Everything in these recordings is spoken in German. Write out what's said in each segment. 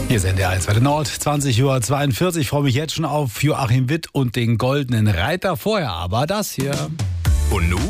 Hier ist NDR 1 Welle Nord, 20:42 Uhr. Ich freue mich jetzt schon auf Joachim Witt und den Goldenen Reiter. Vorher aber das hier. Und nu?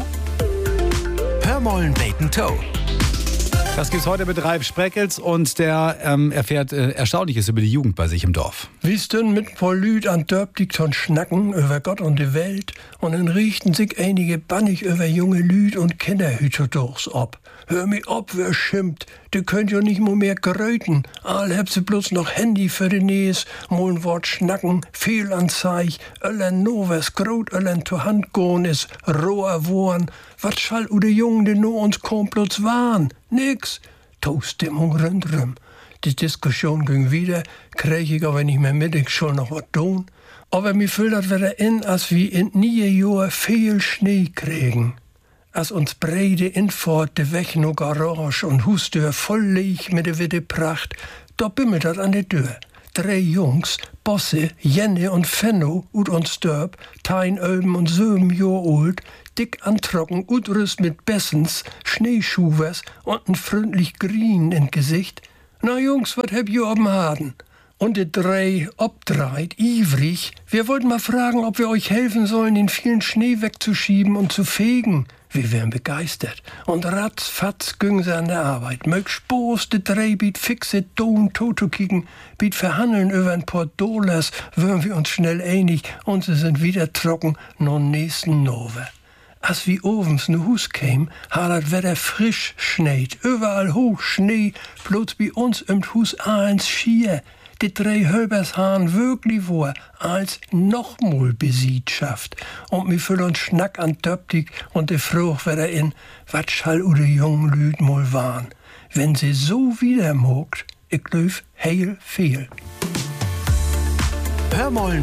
Hör mollen Bacon Toe. Das gibt's heute mit Ralf Spreckels und der erfährt Erstaunliches über die Jugend bei sich im Dorf. Wie's denn mit Paul Lüd an Dörpdick von schnacken über Gott und die Welt und dann richten sich einige bannig über junge Lüd und Kinderhüter durchs ob. Hör mi ob, wer schimpft, de könnt ja nicht mehr gröten. All habt sie bloß noch Handy für die Näs, mal ein Wort schnacken, Fehlanzeig, öllen novers Grot, öllen zur Hand goen is, roher Wohren. Wat schall u de Jungen, de no uns komplots waren? Nix. Toaststimmung rundrum. Die Diskussion ging wieder, krieg ich aber nicht mehr mit, ich soll noch wat tun. Aber mir füllt das wieder in, als wir in nie Jahr viel Schnee kriegen. Als uns breide Infort de Weg no Garage und Hustür voll leeg mit de witte Pracht, da bimmelt dat an de Tür. 3 Jungs, Bosse, Jenne und Fenno, ut uns Dörp, 10 Öben und 7 Jahr alt, dick antrocken, utrüst mit Bessens, Schneeschuhwers und n freundlich Grien in Gesicht. Na Jungs, wat heb ihr ob'n Haden? Und die 3 obdreit, ivrig. Wir wollten mal fragen, ob wir euch helfen sollen, den vielen Schnee wegzuschieben und zu fegen. Wir wären begeistert. Und ratzfatz gingen sie an der Arbeit. Mög Spoß, de 3 biet fixe Don Toto kicken, biet verhandeln über ein paar Dollars, wären wir uns schnell einig und sie sind wieder trocken, non nächsten Nove. Als wie ovens ne Hus käm, hat Wetter frisch schneit, überall hoch Schnee, bloß bei uns im Hus eins schier. Die 3 Höbers haben wirklich vor, als nochmal Besietschaft. Und mir füllen uns Schnack an Dörpdick und de Frucht wieder in, wat schall u de jungen Lüd mal waren. Wenn sie so wieder mogt, ich löf heil viel. Hör mollen